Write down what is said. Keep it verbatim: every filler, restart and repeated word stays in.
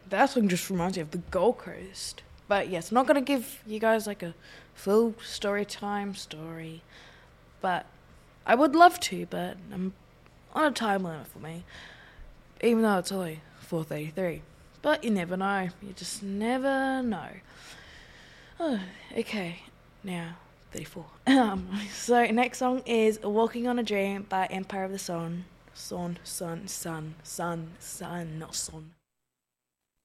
that song just reminds me of the Gold Coast. But yes, I'm not going to give you guys like a full story time story. But I would love to, but I'm on a time limit for me. Even though it's only four thirty-three. But you never know. You just never know. Oh, okay, now thirty-four. Um, so next song is Walking on a Dream by Empire of the Sun. Sun, sun, sun, sun, sun, not son.